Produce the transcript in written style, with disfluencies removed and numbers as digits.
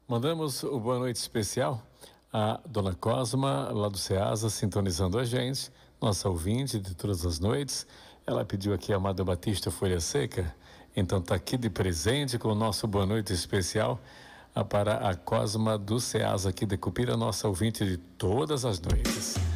Mandamos o boa noite especial à Dona Cosma, lá do Ceasa, sintonizando a gente, nossa ouvinte de todas as noites. Ela pediu aqui a Amado Batista Folha Seca, então está aqui de presente com o nosso boa noite especial para a Cosma do Ceasa aqui de Cupira, nossa ouvinte de todas as noites.